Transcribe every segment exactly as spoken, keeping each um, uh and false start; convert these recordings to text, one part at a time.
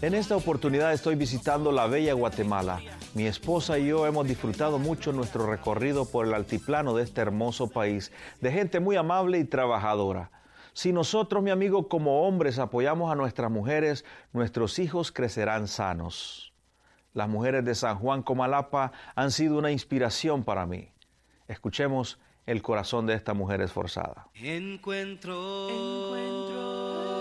En esta oportunidad estoy visitando la bella Guatemala. Mi esposa y yo hemos disfrutado mucho nuestro recorrido por el altiplano de este hermoso país, de gente muy amable y trabajadora. Si nosotros, mi amigo, como hombres apoyamos a nuestras mujeres, nuestros hijos crecerán sanos. Las mujeres de San Juan Comalapa han sido una inspiración para mí. Escuchemos el corazón de esta mujer esforzada. Encuentro, Encuentro.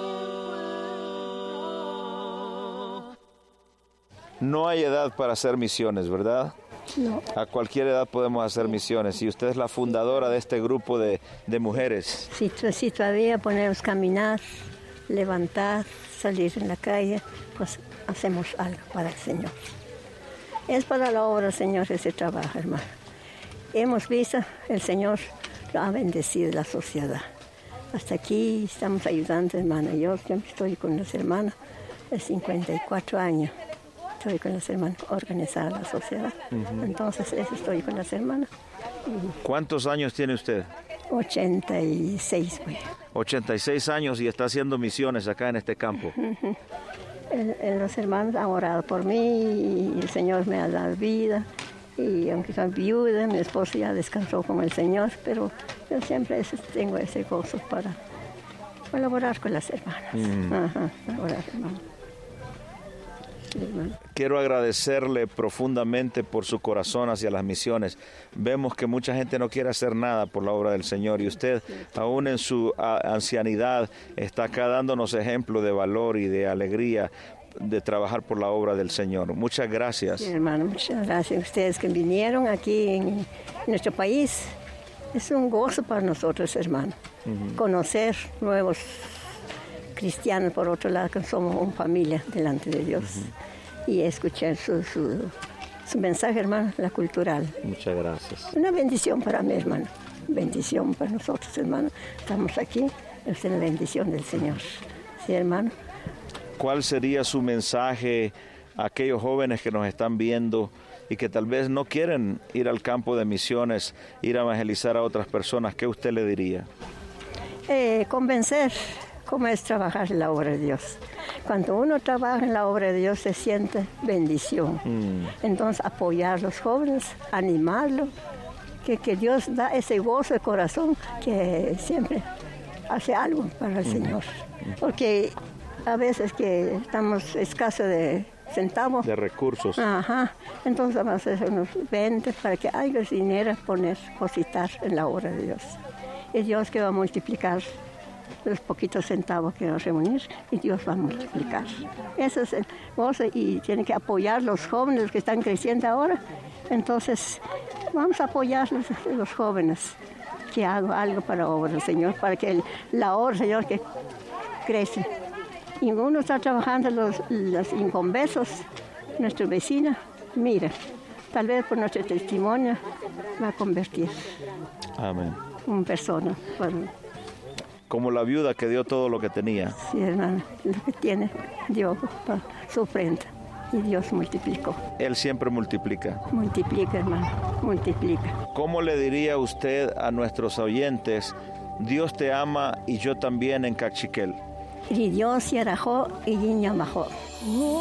No hay edad para hacer misiones, ¿verdad? No. A cualquier edad podemos hacer misiones. Y usted es la fundadora de este grupo de, de mujeres. Si, si todavía podemos caminar, levantar, salir en la calle, pues hacemos algo para el Señor. Es para la obra del Señor ese trabajo, hermano. Hemos visto, el Señor lo ha bendecido la sociedad. Hasta aquí estamos ayudando, hermana. Yo, yo estoy con las hermanas de cincuenta y cuatro años. Estoy con las hermanas, organizada la sociedad. Uh-huh. Entonces, eso estoy con las hermanas. ¿Cuántos años tiene usted? ochenta y seis, güey. ochenta y seis años y está haciendo misiones acá en este campo. Uh-huh. el, el, los hermanos han orado por mí y el Señor me ha dado vida. Y aunque soy viuda, mi esposo ya descansó con el Señor, pero yo siempre tengo ese gozo para colaborar con las hermanas. Mm. Ajá, colaborar, hermano. Quiero agradecerle profundamente por su corazón hacia las misiones. Vemos que mucha gente no quiere hacer nada por la obra del Señor y usted, aún en su ancianidad, está acá dándonos ejemplo de valor y de alegría de trabajar por la obra del Señor. Muchas gracias. Sí, hermano, muchas gracias a ustedes que vinieron aquí en, en nuestro país. Es un gozo para nosotros, hermano, uh-huh. conocer nuevos cristianos, por otro lado, que somos una familia delante de Dios. Uh-huh. Y escuchar su, su, su mensaje, hermano, la cultural. Muchas gracias. Una bendición para mí, hermano. Bendición para nosotros, hermano. Estamos aquí, es una bendición del Señor. Sí, hermano. ¿Cuál sería su mensaje a aquellos jóvenes que nos están viendo y que tal vez no quieren ir al campo de misiones, ir a evangelizar a otras personas? ¿Qué usted le diría? Eh, convencer cómo es trabajar en la obra de Dios. Cuando uno trabaja en la obra de Dios se siente bendición. Mm. Entonces apoyar a los jóvenes, animarlos, que, que Dios da ese gozo de corazón que siempre hace algo para el mm. Señor. Porque a veces que estamos escasos de centavos. De recursos. Ajá. Entonces vamos a hacer unos ventas para que haya dinero a poner, depositar en la obra de Dios. Y Dios que va a multiplicar los poquitos centavos que va a reunir y Dios va a multiplicar. Eso es el gozo y tiene que apoyar a los jóvenes que están creciendo ahora. Entonces vamos a apoyar a los, los jóvenes que hagan algo para la obra del Señor, para que el, la obra del Señor que crece. Y uno está trabajando los, los inconversos, nuestra vecina, mira, tal vez por nuestro testimonio va a convertir. Amén. Una persona. Bueno. Como la viuda que dio todo lo que tenía. Sí, hermano, lo que tiene dio para su ofrenda y Dios multiplicó. Él siempre multiplica. Multiplica, hermano, multiplica. ¿Cómo le diría usted a nuestros oyentes, Dios te ama y yo también en Cachiquel? Y Dios y Arajó y Iñamajó.